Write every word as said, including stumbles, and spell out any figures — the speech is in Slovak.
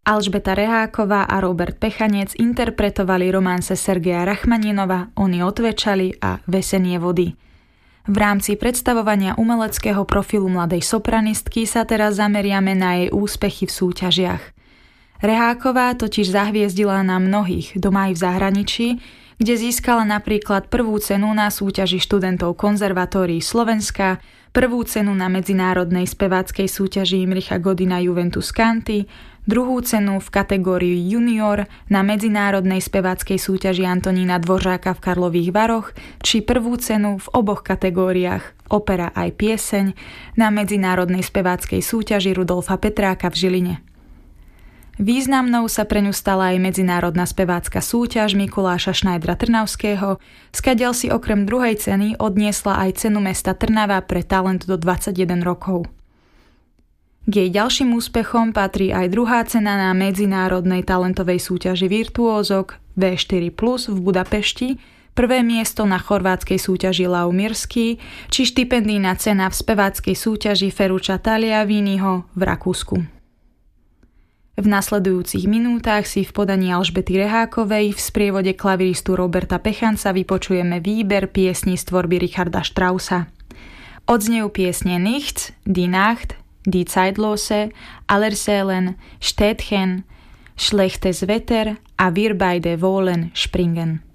Alžbeta Reháková a Robert Pechanec interpretovali románse Sergeja Rachmaninova Oni odvečali a Vesenie vody. V rámci predstavovania umeleckého profilu mladej sopranistky sa teraz zameriame na jej úspechy v súťažiach. Reháková totiž zahviezdila na mnohých, doma aj v zahraničí, kde získala napríklad prvú cenu na súťaži študentov konzervatórií Slovenska, prvú cenu na medzinárodnej speváckej súťaži Imricha Godina Juventus Canty, druhú cenu v kategórii junior na medzinárodnej speváckej súťaži Antonína Dvořáka v Karlových Varoch, či prvú cenu v oboch kategóriách opera aj pieseň na medzinárodnej speváckej súťaži Rudolfa Petráka v Žiline. Významnou sa pre ňu stala aj medzinárodná spevácka súťaž Mikuláša Šnajdra Trnavského, skadiaľ si okrem druhej ceny odniesla aj cenu mesta Trnava pre talent do dvadsaťjeden rokov. K jej ďalším úspechom patrí aj druhá cena na medzinárodnej talentovej súťaži Virtuózok vé štyri plus v Budapešti, prvé miesto na chorvátskej súťaži Lau Mirsky, či štipendijná cena v speváckej súťaži Ferruccia Tagliaviniho v Rakúsku. V nasledujúcich minútach si v podaní Alžbety Rehákovej v sprievode klaviristu Roberta Pechanca vypočujeme výber piesní z tvorby Richarda Straussa. Odznejú piesne Nichts, Die Nacht, Die Zeitlose, Allerseelen, Städtchen, Schlechtes Wetter a Wir beide wollen springen.